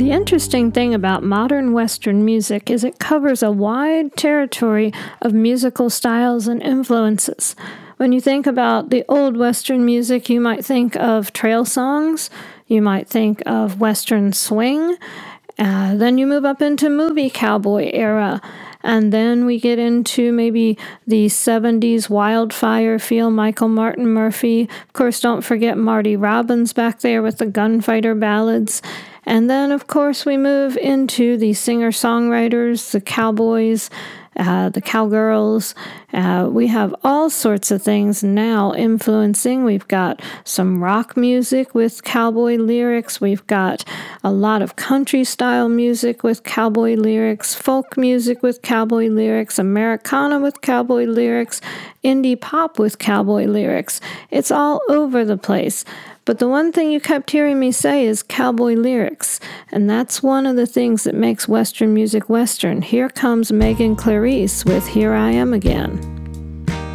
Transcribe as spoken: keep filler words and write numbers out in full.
The interesting thing about modern Western music is it covers a wide territory of musical styles and influences. When you think about the old Western music, you might think of trail songs, you might think of Western swing, uh, then you move up into movie cowboy era, and then we get into maybe the seventies wildfire feel, Michael Martin Murphey. Of course, don't forget Marty Robbins back there with the gunfighter ballads. And then, of course, we move into the singer-songwriters, the cowboys, uh, the cowgirls. Uh, we have all sorts of things now influencing. We've got some rock music with cowboy lyrics. We've got a lot of country-style music with cowboy lyrics, folk music with cowboy lyrics, Americana with cowboy lyrics, indie pop with cowboy lyrics. It's all over the place. But the one thing you kept hearing me say is cowboy lyrics, and that's one of the things that makes Western music Western. Here comes Megan Clarice with Here I Am Again.